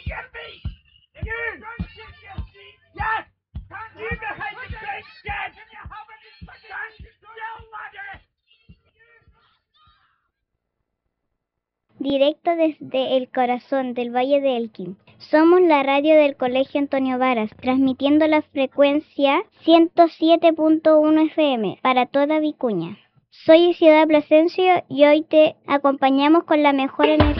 hear me? You don't kick your seat. Yes. You behind the great dead. Can you have it in second? Still ladder. Directo desde el corazón del Valle de Elqui. Somos la radio del Colegio Antonio Varas, transmitiendo la frecuencia 107.1 FM para toda Vicuña. Soy Ciudad Plasencia y hoy te acompañamos con la mejor energía.